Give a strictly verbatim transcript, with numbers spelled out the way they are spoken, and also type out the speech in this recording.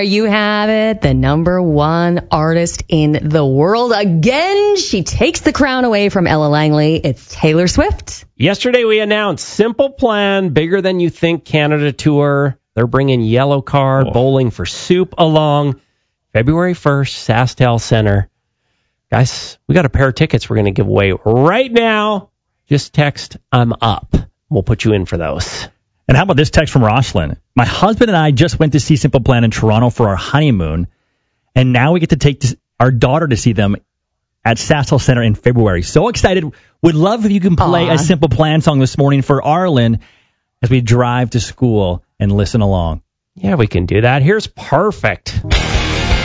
You have it, the number one artist in the world. Again, she takes the crown away from Ella Langley. It's Taylor Swift. Yesterday we announced Simple Plan, Bigger Than You Think Canada Tour. They're bringing Yellow Card, oh. Bowling for Soup along. February first, SaskTel Center. Guys, we got a pair of tickets we're going to give away right now. Just text, I'm up. We'll put you in for those. And how about this text from Rosslyn? My husband and I just went to see Simple Plan in Toronto for our honeymoon, and now we get to take our daughter to see them at SaskTel Center in February. So excited. Would love if you can play Aww. a Simple Plan song this morning for Arlen as we drive to school and listen along. Yeah, we can do that. Here's Perfect.